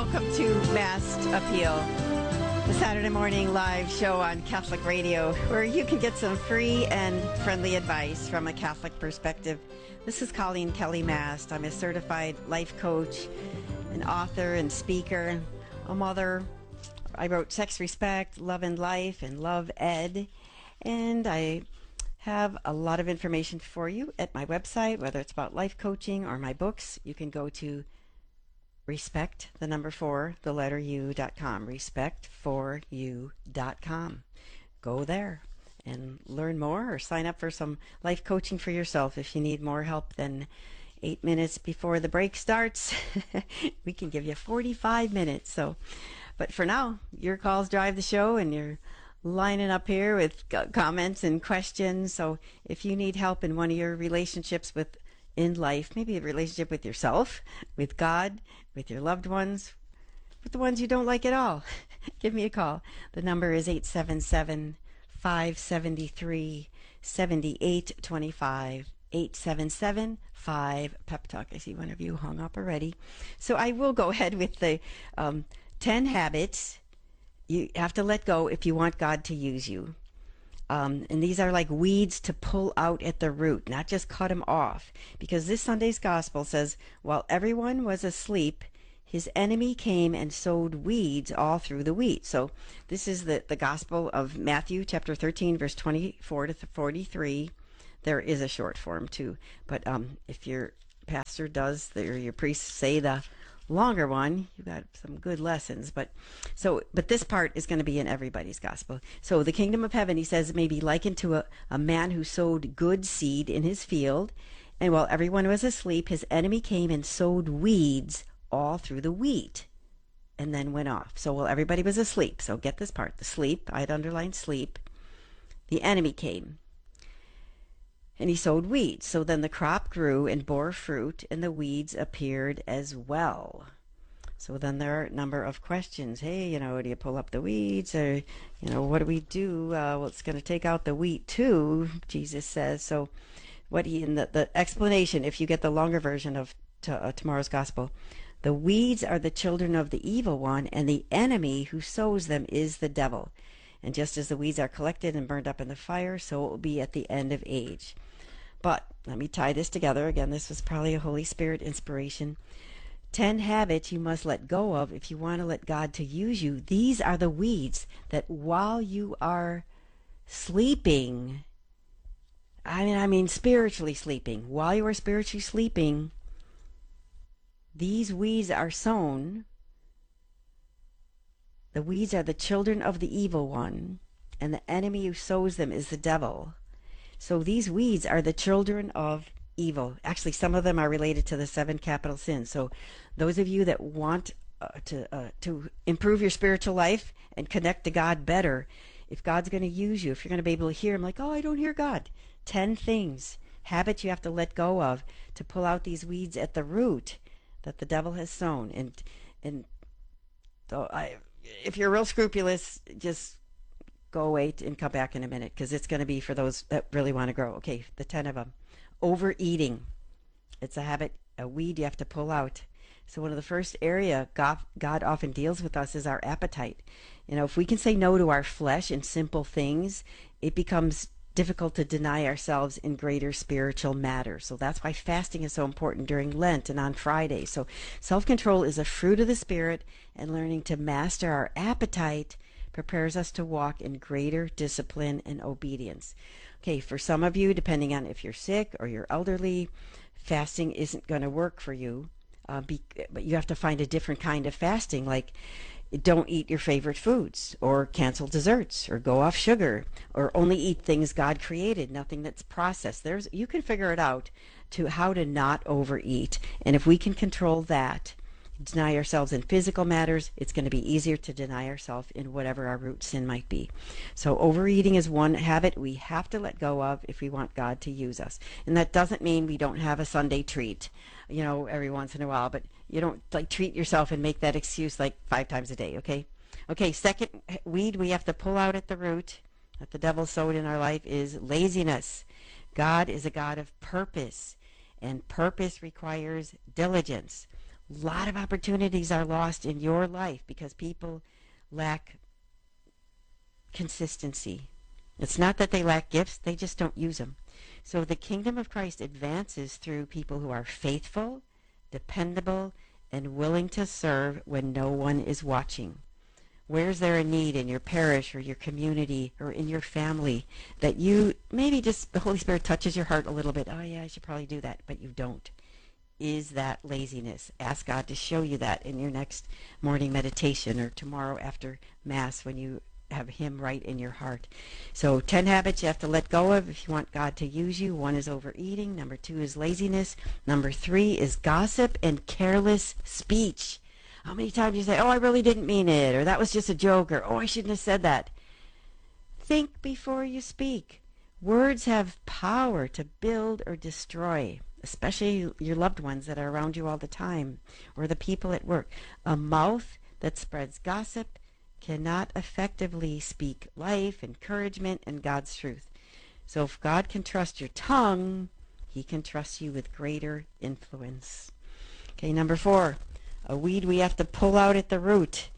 Welcome to Mass Appeal, the Saturday morning live show on Catholic Radio, where you can get some free and friendly advice from a Catholic perspective. This is Colleen Kelly Mast. I'm a certified life coach, an author and speaker, a mother. I wrote Sex, Respect, Love and Life, and Love Ed. And I have a lot of information for you at my website, whether it's about life coaching or my books. You can go to respect, the number 4, the letter u.com, respect4u.com. Go there and learn more or sign up for some life coaching for yourself. If you need more help than 8 minutes before the break starts, we can give you 45 minutes. But for now, your calls drive the show, and you're lining up here with comments and questions. So if you need help in one of your relationships in life, maybe a relationship with yourself, with God, with your loved ones, with the ones you don't like at all, give me a call. The number is 877-573-7825, 877-5-PEP-TALK. I see one of you hung up already. So I will go ahead with the 10 habits you have to let go if you want God to use you. And these are like weeds to pull out at the root, not just cut them off. Because this Sunday's gospel says, while everyone was asleep, his enemy came and sowed weeds all through the wheat. So this is the gospel of Matthew chapter 13, verse 24 to 43. There is a short form too. But if your pastor does, or your priest say the longer one, you got some good lessons. But this part is going to be in everybody's gospel. So the kingdom of heaven, he says, may be likened to a man who sowed good seed in his field, and while everyone was asleep, his enemy came and sowed weeds all through the wheat, and then went off. So while everybody was asleep, so get this part, the sleep, I'd underlined sleep, the enemy came and he sowed weeds. So then the crop grew and bore fruit, and the weeds appeared as well. So then there are a number of questions. Hey, do you pull up the weeds? Or, what do we do? Well, it's going to take out the wheat too, Jesus says. So in the explanation, if you get the longer version of tomorrow's gospel, the weeds are the children of the evil one, and the enemy who sows them is the devil. And just as the weeds are collected and burned up in the fire, so it will be at the end of age. But let me tie this together. Again, this was probably a Holy Spirit inspiration. 10 habits you must let go of if you want to let God to use you. These are the weeds that while you are sleeping, I mean spiritually sleeping, while you are spiritually sleeping, these weeds are sown. The weeds are the children of the evil one, and the enemy who sows them is the devil. So these weeds are the children of evil. Actually, some of them are related to the 7 capital sins. So those of you that want to improve your spiritual life and connect to God better, if God's going to use you, if you're going to be able to hear him, like, oh, I don't hear God. 10 things, habits you have to let go of to pull out these weeds at the root that the devil has sown. And so if you're real scrupulous, just go away and come back in a minute, because it's going to be for those that really want to grow. Okay, the 10 of them. Overeating. It's a habit, a weed you have to pull out. So one of the first area God often deals with us is our appetite. If we can say no to our flesh in simple things, it becomes difficult to deny ourselves in greater spiritual matters. So that's why fasting is so important during Lent and on Friday. So self-control is a fruit of the Spirit, and learning to master our appetite prepares us to walk in greater discipline and obedience. Okay, for some of you, depending on if you're sick or you're elderly, fasting isn't going to work for you, but you have to find a different kind of fasting, like don't eat your favorite foods, or cancel desserts, or go off sugar, or only eat things God created, nothing that's processed. You can figure it out to how to not overeat, and if we can control that, deny ourselves in physical matters, it's going to be easier to deny ourselves in whatever our root sin might be. So overeating is one habit we have to let go of if we want God to use us. And that doesn't mean we don't have a Sunday treat, every once in a while, but you don't treat yourself and make that excuse 5 times a day, okay? Okay, second weed we have to pull out at the root that the devil sowed in our life is laziness. God is a God of purpose, and purpose requires diligence. A lot of opportunities are lost in your life because people lack consistency. It's not that they lack gifts, they just don't use them. So the kingdom of Christ advances through people who are faithful, dependable, and willing to serve when no one is watching. Where's there a need in your parish or your community or in your family that you maybe just the Holy Spirit touches your heart a little bit? Oh yeah, I should probably do that, but you don't. Is that laziness? Ask God to show you that in your next morning meditation or tomorrow after Mass when you have Him right in your heart. So 10 habits you have to let go of if you want God to use you. 1 is overeating. Number 2 is laziness. Number 3 is gossip and careless speech. How many times you say, oh, I really didn't mean it, or that was just a joke, or oh, I shouldn't have said that. Think before you speak. Words have power to build or destroy, especially your loved ones that are around you all the time, or the people at work. A mouth that spreads gossip cannot effectively speak life, encouragement, and God's truth. So if God can trust your tongue, He can trust you with greater influence. Okay, number 4, a weed we have to pull out at the root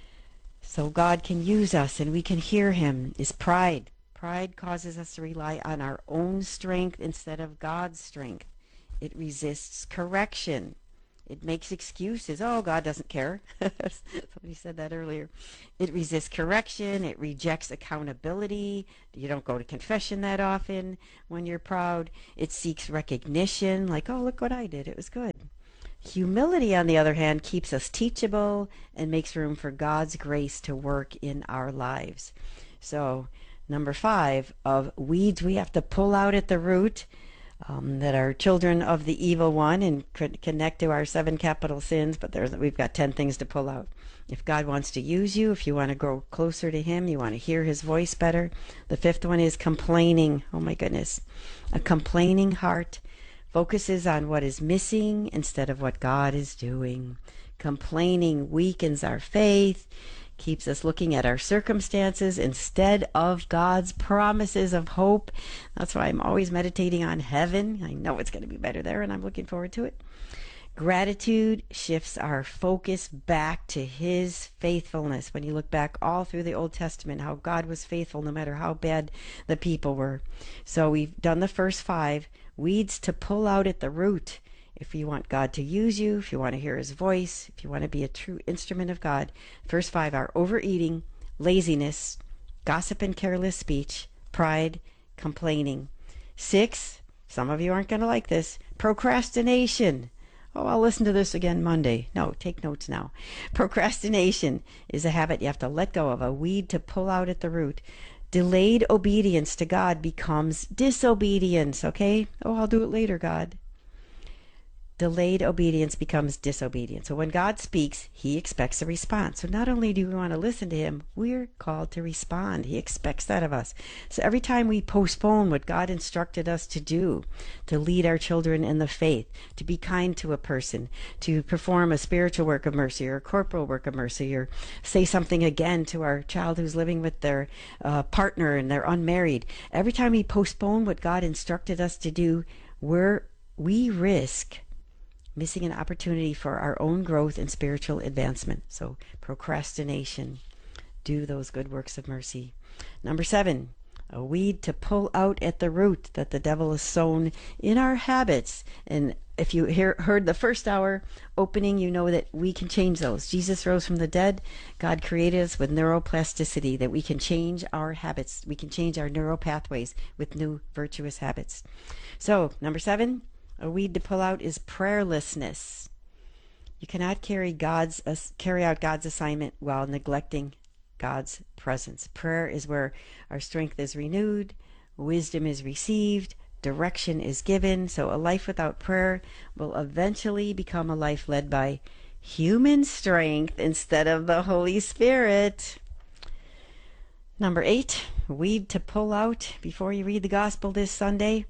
so God can use us and we can hear Him is pride. Pride causes us to rely on our own strength instead of God's strength. It resists correction. It makes excuses. Oh, God doesn't care. Somebody said that earlier. It resists correction. It rejects accountability. You don't go to confession that often when you're proud. It seeks recognition, like, oh, look what I did. It was good. Humility, on the other hand, keeps us teachable and makes room for God's grace to work in our lives. So, number 5, of weeds we have to pull out at the root, that are children of the evil one and could connect to our 7 capital sins, but we've got 10 things to pull out. If God wants to use you, if you want to grow closer to Him, you want to hear His voice better. The 5th one is complaining. Oh my goodness. A complaining heart focuses on what is missing instead of what God is doing. Complaining weakens our faith, keeps us looking at our circumstances instead of God's promises of hope. That's why I'm always meditating on heaven. I know it's going to be better there, and I'm looking forward to it. Gratitude shifts our focus back to His faithfulness. When you look back all through the Old Testament, how God was faithful no matter how bad the people were. So we've done the first 5 weeds to pull out at the root. If you want God to use you, if you want to hear His voice, if you want to be a true instrument of God, first 5 are overeating, laziness, gossip and careless speech, pride, complaining. 6, some of you aren't going to like this, procrastination. Oh, I'll listen to this again Monday. No, take notes now. Procrastination is a habit you have to let go of, a weed to pull out at the root. Delayed obedience to God becomes disobedience, okay? Oh, I'll do it later, God. Delayed obedience becomes disobedience. So when God speaks, He expects a response. So not only do we want to listen to Him, we're called to respond. He expects that of us. So every time we postpone what God instructed us to do, to lead our children in the faith, to be kind to a person, to perform a spiritual work of mercy or a corporal work of mercy, or say something again to our child who's living with their partner and they're unmarried, every time we postpone what God instructed us to do, we risk missing an opportunity for our own growth and spiritual advancement. So procrastination. Do those good works of mercy. Number 7, a weed to pull out at the root that the devil has sown in our habits. And if you heard the first hour opening, you know that we can change those. Jesus rose from the dead. God created us with neuroplasticity, that we can change our habits. We can change our neural pathways with new virtuous habits. So, number 7, a weed to pull out is prayerlessness. You cannot carry out God's assignment while neglecting God's presence. Prayer is where our strength is renewed, wisdom is received, direction is given. So a life without prayer will eventually become a life led by human strength instead of the Holy Spirit. Number 8, weed to pull out before you read the gospel this Sunday.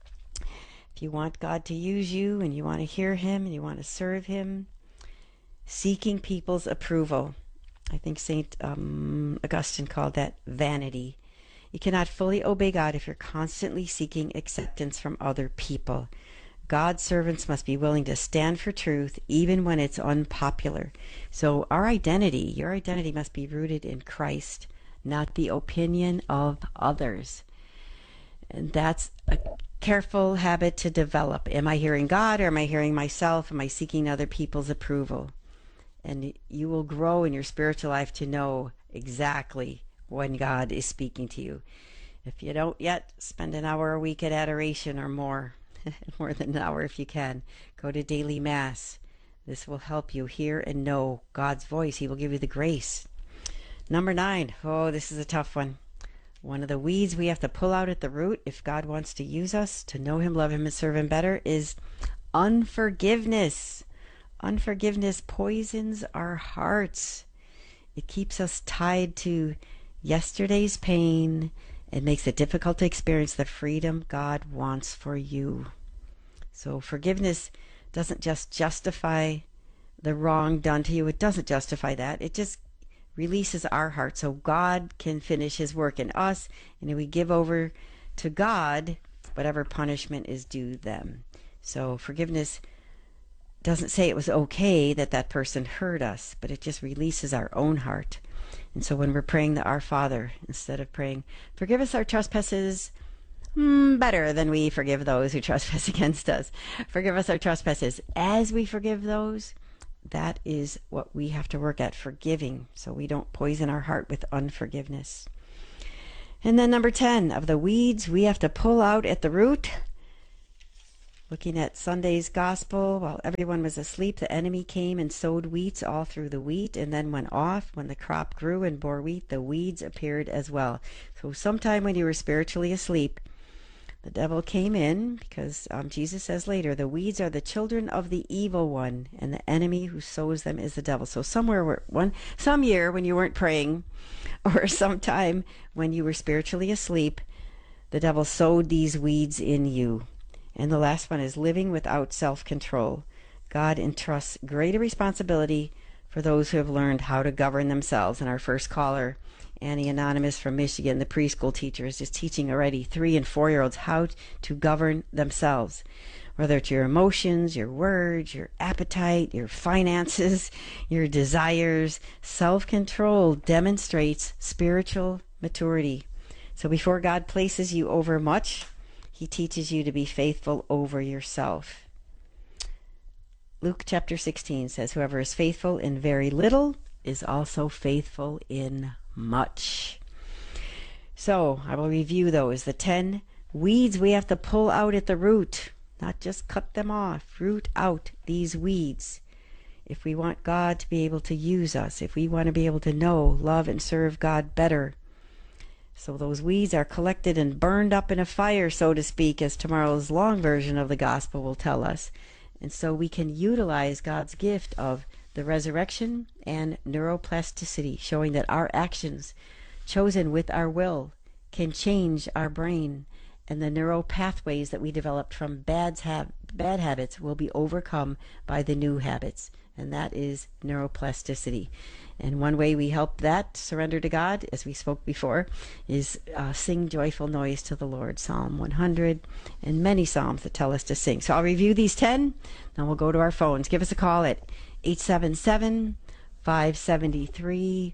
If you want God to use you and you want to hear Him and you want to serve Him, seeking people's approval. I think St. Augustine called that vanity. You cannot fully obey God if you're constantly seeking acceptance from other people. God's servants must be willing to stand for truth even when it's unpopular. So our identity, your identity must be rooted in Christ, not the opinion of others. And that's a careful habit to develop. Am I hearing God or am I hearing myself? Am I seeking other people's approval? And you will grow in your spiritual life to know exactly when God is speaking to you. If you don't yet, spend an hour a week at adoration or more. More than an hour if you can. Go to daily mass. This will help you hear and know God's voice. He will give you the grace. Number 9. Oh, this is a tough one. One of the weeds we have to pull out at the root if God wants to use us to know Him, love Him, and serve Him better is unforgiveness. Unforgiveness poisons our hearts. It keeps us tied to yesterday's pain. It makes it difficult to experience the freedom God wants for you. So forgiveness doesn't just justify the wrong done to you. It doesn't justify that. It just releases our heart so God can finish His work in us, and we give over to God whatever punishment is due them. So forgiveness doesn't say it was okay that that person hurt us, but it just releases our own heart. And so when we're praying the Our Father, instead of praying, forgive us our trespasses better than we forgive those who trespass against us. Forgive us our trespasses as we forgive those. That is what we have to work at, forgiving, so we don't poison our heart with unforgiveness. And then number 10, of the weeds we have to pull out at the root. Looking at Sunday's gospel, while everyone was asleep, the enemy came and sowed weeds all through the wheat, and then went off. When the crop grew and bore wheat, the weeds appeared as well. So sometime when you were spiritually asleep, the devil came in, because Jesus says later, the weeds are the children of the evil one, and the enemy who sows them is the devil. So some year when you weren't praying, or sometime when you were spiritually asleep, the devil sowed these weeds in you. And the last one is living without self-control. God entrusts greater responsibility for those who have learned how to govern themselves. And our first caller, Annie Anonymous from Michigan, the preschool teacher, is just teaching already 3- and 4-year-olds how to govern themselves. Whether it's your emotions, your words, your appetite, your finances, your desires, self-control demonstrates spiritual maturity. So before God places you over much, He teaches you to be faithful over yourself. Luke chapter 16 says, whoever is faithful in very little is also faithful in much. So I will review those. The 10 weeds we have to pull out at the root, not just cut them off. Root out these weeds. If we want God to be able to use us, if we want to be able to know, love, and serve God better. So those weeds are collected and burned up in a fire, so to speak, as tomorrow's long version of the gospel will tell us. And so we can utilize God's gift of the resurrection and neuroplasticity, showing that our actions, chosen with our will, can change our brain, and the neural pathways that we developed from bad habits will be overcome by the new habits, and that is neuroplasticity. And one way we help that surrender to God, as we spoke before, is sing joyful noise to the Lord, Psalm 100, and many psalms that tell us to sing. So I'll review these 10, then we'll go to our phones. Give us a call at 877-573-7825,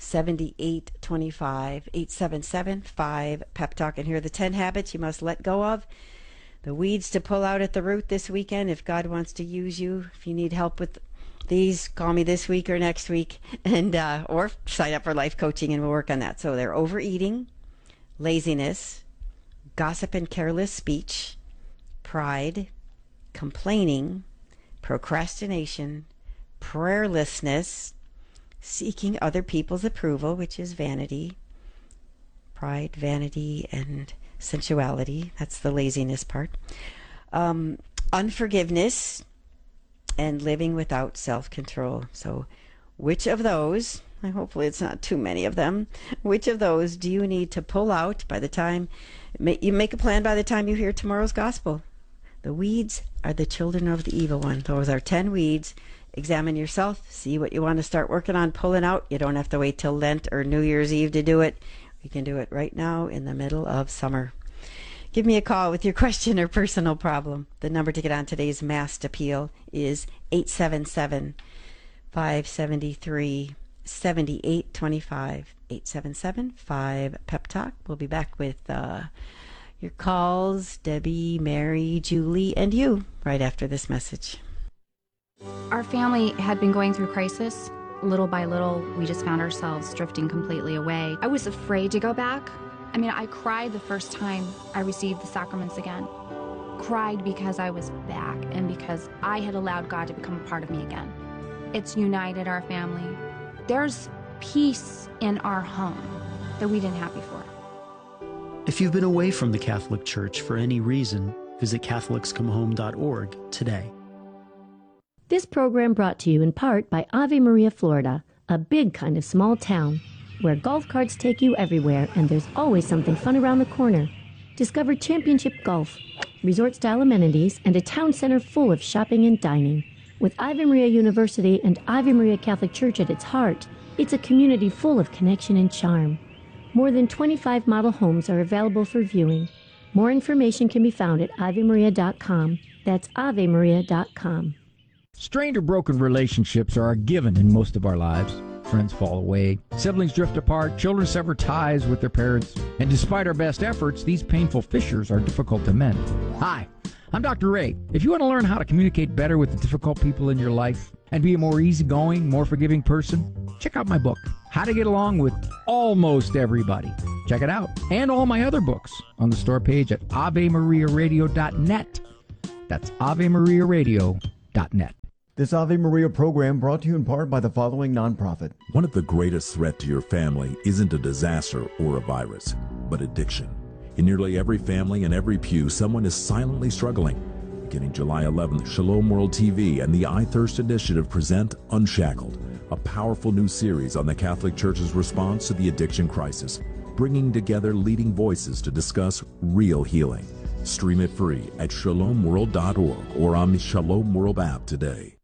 877-5-PEP-TALK, and here are the 10 habits you must let go of. The weeds to pull out at the root this weekend if God wants to use you. If you need help with these, call me this week or next week, and or sign up for life coaching and we'll work on that. So they're overeating, laziness, gossip and careless speech, pride, complaining, procrastination, prayerlessness, seeking other people's approval, which is vanity, pride, vanity, and sensuality. That's the laziness part. Unforgiveness, and living without self-control. So which of those, hopefully it's not too many of them, which of those do you need to pull out by the time, you make a plan by the time you hear tomorrow's gospel? The weeds are the children of the evil one. Those are 10 weeds. Examine yourself, see what you want to start working on pulling out. You don't have to wait till Lent or New Year's Eve to do it. You can do it right now in the middle of summer. Give me a call with your question or personal problem. The number to get on today's Masked Appeal is 877-573-7825. 877-5-PEP-TALK. We'll be back with your calls, Debbie, Mary, Julie, and you, right after this message. Our family had been going through crisis. Little by little, we just found ourselves drifting completely away. I was afraid to go back. I mean, I cried the first time I received the sacraments again. Cried because I was back and because I had allowed God to become a part of me again. It's united our family. There's peace in our home that we didn't have before. If you've been away from the Catholic Church for any reason, visit catholicscomehome.org today. This program brought to you in part by Ave Maria, Florida, a big kind of small town where golf carts take you everywhere and there's always something fun around the corner. Discover championship golf, resort-style amenities, and a town center full of shopping and dining. With Ave Maria University and Ave Maria Catholic Church at its heart, it's a community full of connection and charm. More than 25 model homes are available for viewing. More information can be found at avemaria.com. That's avemaria.com. Strained or broken relationships are a given in most of our lives. Friends fall away, siblings drift apart, children sever ties with their parents, and despite our best efforts, these painful fissures are difficult to mend. Hi, I'm Dr. Ray. If you want to learn how to communicate better with the difficult people in your life and be a more easygoing, more forgiving person, check out my book, How to Get Along with Almost Everybody. Check it out, and all my other books on the store page at AveMariaRadio.net. That's AveMariaRadio.net. This Ave Maria program brought to you in part by the following nonprofit. One of the greatest threats to your family isn't a disaster or a virus, but addiction. In nearly every family and every pew, someone is silently struggling. Beginning July 11th, Shalom World TV and the I Thirst Initiative present Unshackled, a powerful new series on the Catholic Church's response to the addiction crisis, bringing together leading voices to discuss real healing. Stream it free at shalomworld.org or on the Shalom World app today.